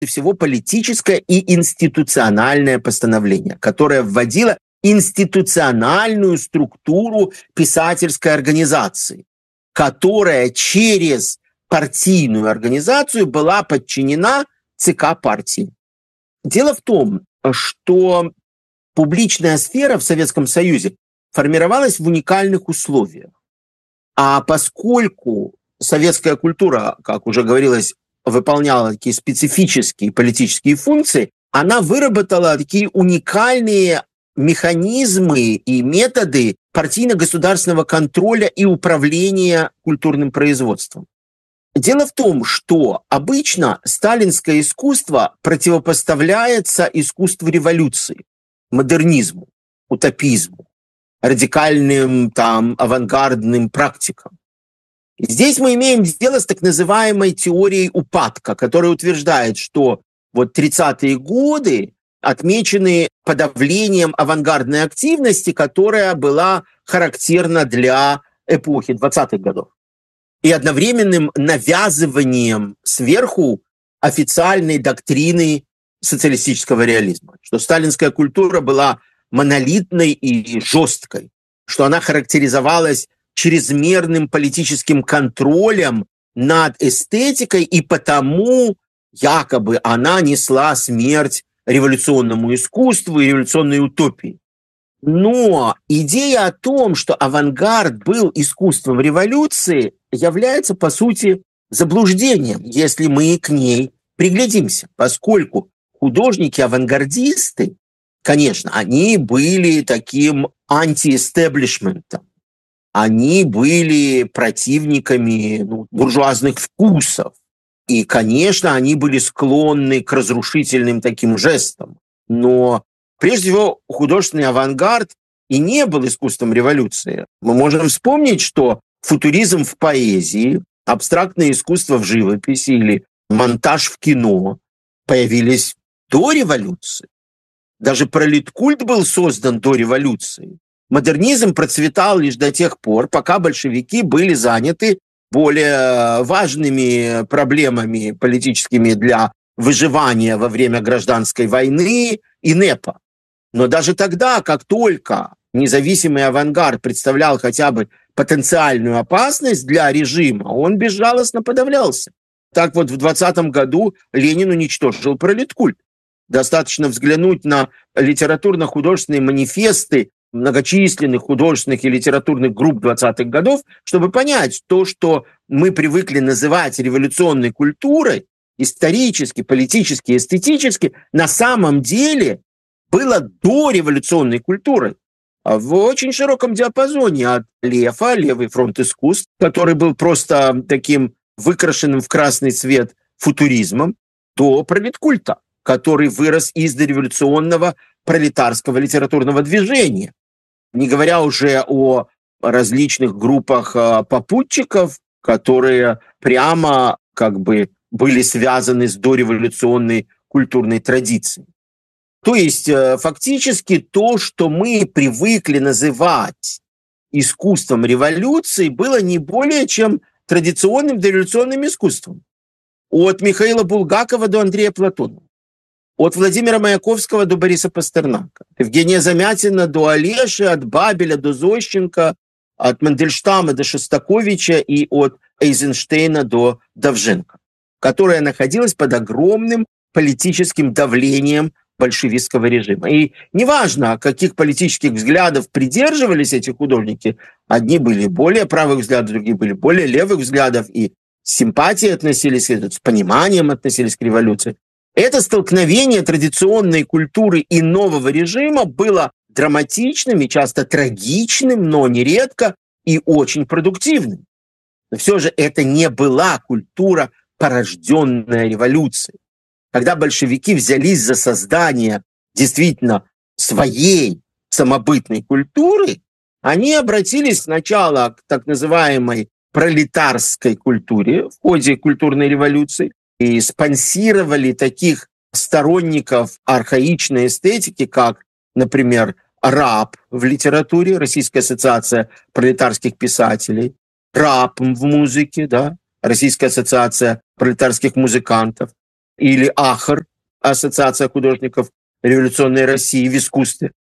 всего политическое и институциональное постановление, которое вводило институциональную структуру писательской организации, которая через партийную организацию была подчинена ЦК партии. Дело в том, что публичная сфера в Советском Союзе формировалась в уникальных условиях. А поскольку советская культура, как уже говорилось, выполняла такие специфические политические функции, она выработала такие уникальные механизмы и методы партийно-государственного контроля и управления культурным производством. Дело в том, что обычно сталинское искусство противопоставляется искусству революции, модернизму, утопизму, радикальным авангардным практикам. Здесь мы имеем дело с так называемой теорией упадка, которая утверждает, что 30-е годы отмечены подавлением авангардной активности, которая была характерна для эпохи 20-х годов, и одновременным навязыванием сверху официальной доктрины социалистического реализма, что сталинская культура была монолитной и жесткой, что она характеризовалась чрезмерным политическим контролем над эстетикой, и потому якобы она несла смерть революционному искусству и революционной утопии. Но идея о том, что авангард был искусством революции, является, по сути, заблуждением, если мы к ней приглядимся, поскольку художники-авангардисты, конечно, они были таким антиэстеблишментом, они были противниками буржуазных вкусов, и, конечно, они были склонны к разрушительным таким жестам. Но, прежде всего, художественный авангард и не был искусством революции. Мы можем вспомнить, что футуризм в поэзии, абстрактное искусство в живописи или монтаж в кино появились до революции. Даже пролеткульт был создан до революции. Модернизм процветал лишь до тех пор, пока большевики были заняты более важными проблемами политическими для выживания во время гражданской войны и НЭПа. Но даже тогда, как только независимый авангард представлял хотя бы потенциальную опасность для режима, он безжалостно подавлялся. Так в 20-м году Ленин уничтожил пролеткульт. Достаточно взглянуть на литературно-художественные манифесты многочисленных художественных и литературных групп 20-х годов, чтобы понять то, что мы привыкли называть революционной культурой, исторически, политически, эстетически, на самом деле было дореволюционной культурой. В очень широком диапазоне от Лефа, Левый фронт искусств, который был просто таким выкрашенным в красный цвет футуризмом, до пролеткульта, который вырос из дореволюционного пролетарского литературного движения. Не говоря уже о различных группах попутчиков, которые прямо были связаны с дореволюционной культурной традицией. То есть фактически то, что мы привыкли называть искусством революции, было не более чем традиционным дореволюционным искусством. От Михаила Булгакова до Андрея Платонова. От Владимира Маяковского до Бориса Пастернака, от Евгения Замятина до Олеши, от Бабеля до Зощенко, от Мандельштама до Шостаковича и от Эйзенштейна до Довженко, которая находилась под огромным политическим давлением большевистского режима. И неважно, каких политических взглядов придерживались эти художники, одни были более правых взглядов, другие были более левых взглядов, и с симпатией относились, с пониманием относились к революции. Это столкновение традиционной культуры и нового режима было драматичным и часто трагичным, но нередко и очень продуктивным. Но все же это не была культура, порожденная революцией. Когда большевики взялись за создание действительно своей самобытной культуры, они обратились сначала к так называемой пролетарской культуре в ходе культурной революции, и спонсировали таких сторонников архаичной эстетики, как, например, РАП в литературе, Российская ассоциация пролетарских писателей, РАП в музыке, Российская ассоциация пролетарских музыкантов, или АХР, Ассоциация художников революционной России в искусстве.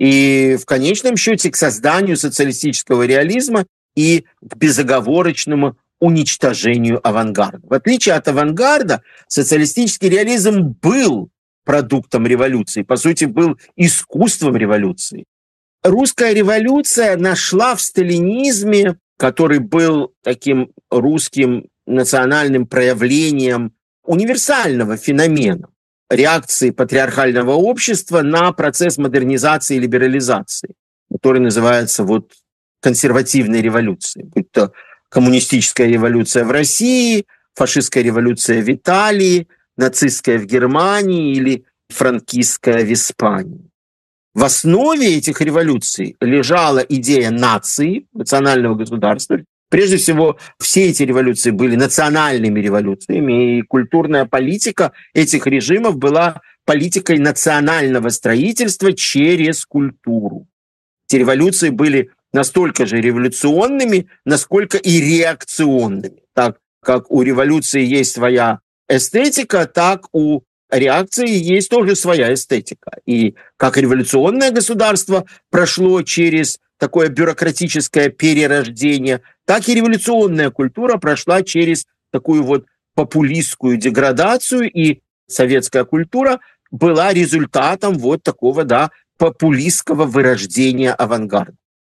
И в конечном счете к созданию социалистического реализма и к безоговорочному уничтожению авангарда. В отличие от авангарда, социалистический реализм был продуктом революции, по сути, был искусством революции. Русская революция нашла в сталинизме, который был таким русским национальным проявлением универсального феномена, реакции патриархального общества на процесс модернизации и либерализации, который называется консервативной революцией, будь то коммунистическая революция в России, фашистская революция в Италии, нацистская в Германии или франкистская в Испании. В основе этих революций лежала идея нации, национального государства. Прежде всего, все эти революции были национальными революциями, и культурная политика этих режимов была политикой национального строительства через культуру. Эти революции были настолько же революционными, насколько и реакционными. Так как у революции есть своя эстетика, так у реакции есть тоже своя эстетика. И как революционное государство прошло через такое бюрократическое перерождение, так и революционная культура прошла через такую популистскую деградацию, и советская культура была результатом такого, популистского вырождения авангарда.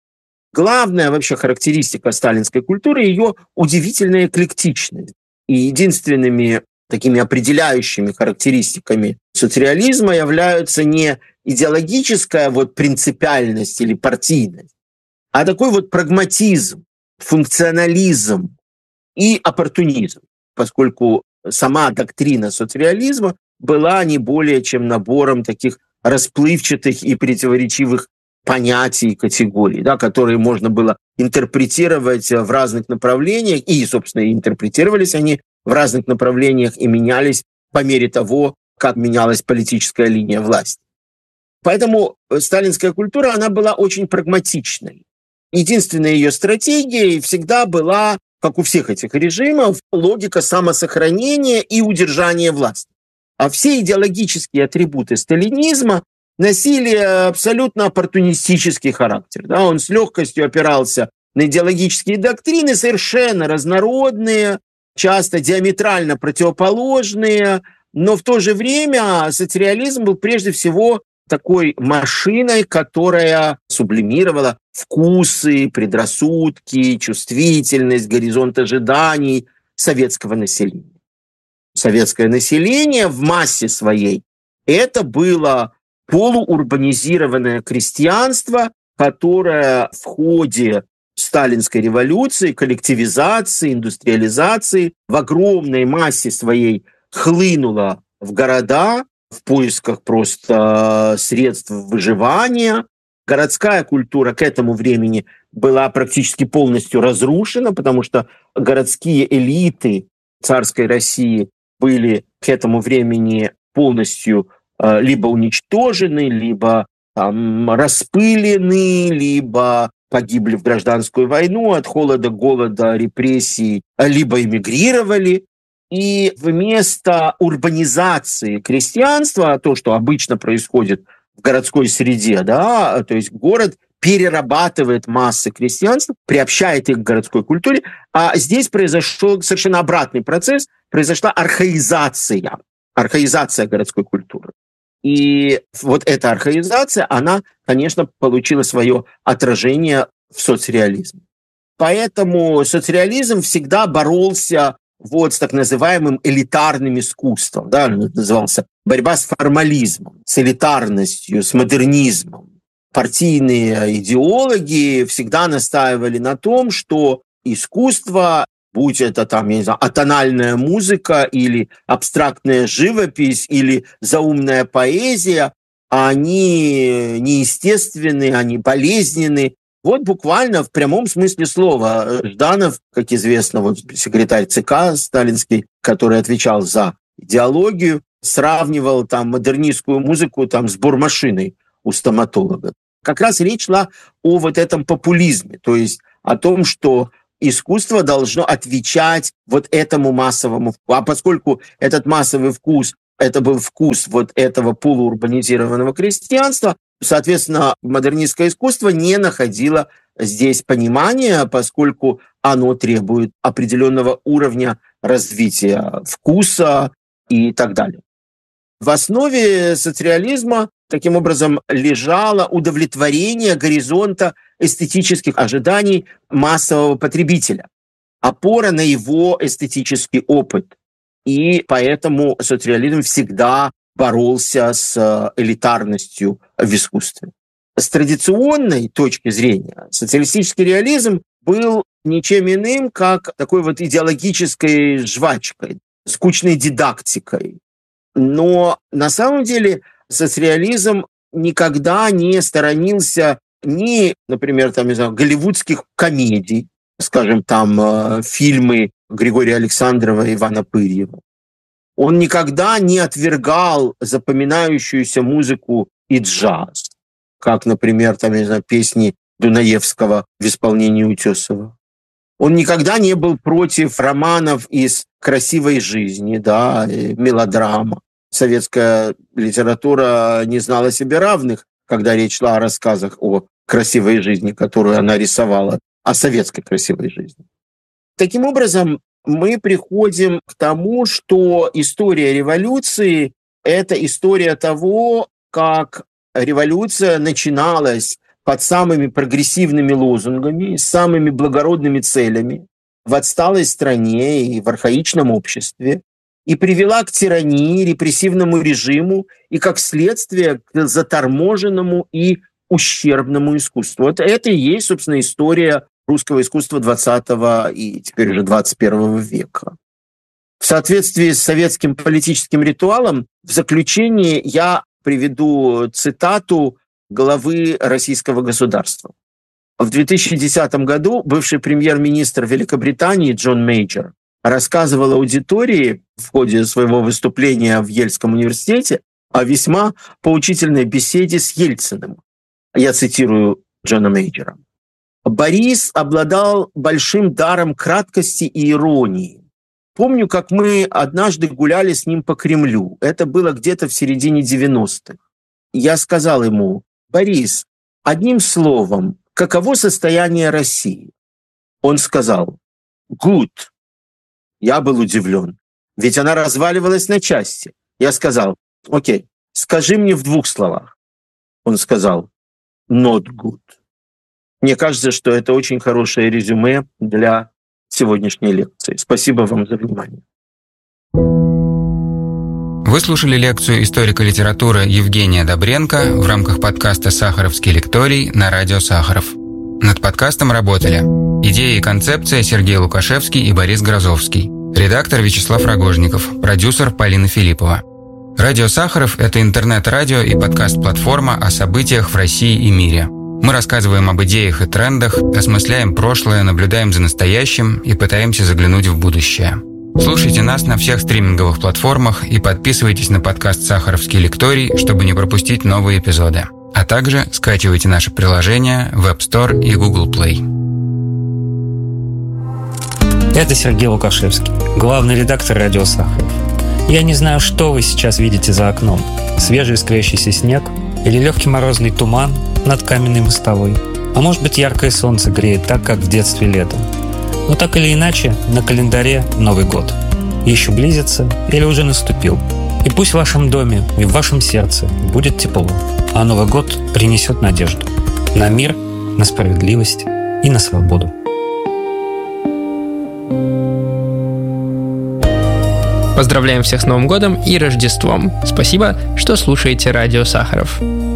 Главная вообще характеристика сталинской культуры – ее удивительная эклектичность. И единственными такими определяющими характеристиками соцреализма являются не идеологическая принципиальность или партийность, а такой прагматизм, функционализм и оппортунизм, поскольку сама доктрина соцреализма была не более чем набором таких расплывчатых и противоречивых понятий и категорий, которые можно было интерпретировать в разных направлениях, и, собственно, интерпретировались они в разных направлениях и менялись по мере того, как менялась политическая линия власти. Поэтому сталинская культура, она была очень прагматичной. Единственной ее стратегией всегда была, как у всех этих режимов, логика самосохранения и удержания власти. А все идеологические атрибуты сталинизма носили абсолютно оппортунистический характер. Он с легкостью опирался на идеологические доктрины, совершенно разнородные, часто диаметрально противоположные, но в то же время соцреализм был прежде всего такой машиной, которая сублимировала вкусы, предрассудки, чувствительность, горизонт ожиданий советского населения. Советское население в массе своей это было полуурбанизированное крестьянство, которое в ходе сталинской революции, коллективизации, индустриализации в огромной массе своей хлынуло в города в поисках просто средств выживания. Городская культура к этому времени была практически полностью разрушена, потому что городские элиты царской России были к этому времени полностью либо уничтожены, либо распылены, либо погибли в гражданскую войну от холода, голода, репрессий, либо эмигрировали. И вместо урбанизации крестьянства, то, что обычно происходит в городской среде, то есть город перерабатывает массы крестьянства, приобщает их к городской культуре, а здесь произошел совершенно обратный процесс, произошла архаизация городской культуры. И эта архаизация, она, конечно, получила свое отражение в соцреализме. Поэтому соцреализм всегда боролся с так называемым элитарным искусством. Он назывался борьба с формализмом, с элитарностью, с модернизмом. Партийные идеологи всегда настаивали на том, что искусство, будь это атональная музыка или абстрактная живопись или заумная поэзия, они неестественны, они болезненны. Буквально в прямом смысле слова. Жданов, как известно, секретарь ЦК сталинский, который отвечал за идеологию, сравнивал модернистскую музыку с бормашиной у стоматолога. Как раз речь шла о этом популизме, то есть о том, что искусство должно отвечать этому массовому вкусу. А поскольку этот массовый вкус это был вкус вот этого полуурбанизированного крестьянства. Соответственно, модернистское искусство не находило здесь понимания, поскольку оно требует определенного уровня развития вкуса и так далее. В основе соцреализма таким образом лежало удовлетворение горизонта эстетических ожиданий массового потребителя, опора на его эстетический опыт. И поэтому соцреализм всегда боролся с элитарностью в искусстве. С традиционной точки зрения социалистический реализм был ничем иным, как такой вот идеологической жвачкой, скучной дидактикой. Но на самом деле соцреализм никогда не сторонился ни, например, голливудских комедий, скажем, фильмы Григория Александрова и Ивана Пырьева. Он никогда не отвергал запоминающуюся музыку и джаз, как, например, песни Дунаевского в исполнении Утесова. Он никогда не был против романов из красивой жизни, мелодрама. Советская литература не знала себе равных, когда речь шла о рассказах о красивой жизни, которую она рисовала, о советской красивой жизни. Таким образом, мы приходим к тому, что история революции – это история того, как революция начиналась под самыми прогрессивными лозунгами, с самыми благородными целями в отсталой стране и в архаичном обществе, и привела к тирании, репрессивному режиму и, как следствие, к заторможенному и ущербному искусству. Это и есть, собственно, история русского искусства 20 и теперь уже 21 века. В соответствии с советским политическим ритуалом, в заключение я приведу цитату главы российского государства. В 2010 году бывший премьер-министр Великобритании Джон Мейджор рассказывал аудитории в ходе своего выступления в Ельском университете о весьма поучительной беседе с Ельциным. Я цитирую Джона Мейджора. «Борис обладал большим даром краткости и иронии. Помню, как мы однажды гуляли с ним по Кремлю. Это было где-то в середине 90-х. Я сказал ему: Борис, одним словом, каково состояние России? Он сказал: good. Я был удивлен, ведь она разваливалась на части. Я сказал: окей, скажи мне в 2 словах. Он сказал: not good. Мне кажется, что это очень хорошее резюме для сегодняшней лекции. Спасибо вам за внимание. Вы слушали лекцию историка литературы Евгения Добренко в рамках подкаста «Сахаровский лекторий» на радио Сахаров. Над подкастом работали идея и концепция Сергей Лукашевский и Борис Грозовский, редактор Вячеслав Рогожников, продюсер Полина Филиппова. Радио Сахаров – это интернет-радио и подкаст-платформа о событиях в России и мире. Мы рассказываем об идеях и трендах, осмысляем прошлое, наблюдаем за настоящим и пытаемся заглянуть в будущее. Слушайте нас на всех стриминговых платформах и подписывайтесь на подкаст «Сахаровский лекторий», чтобы не пропустить новые эпизоды. А также скачивайте наше приложение в App Store и Google Play. Это Сергей Лукашевский, главный редактор радио Сахаров. Я не знаю, что вы сейчас видите за окном. Свежий искрящийся снег или легкий морозный туман над каменной мостовой. А может быть, яркое солнце греет так, как в детстве летом. Но так или иначе, на календаре Новый год. Еще близится или уже наступил. И пусть в вашем доме и в вашем сердце будет тепло, а Новый год принесет надежду на мир, на справедливость и на свободу. Поздравляем всех с Новым годом и Рождеством. Спасибо, что слушаете радио Сахаров.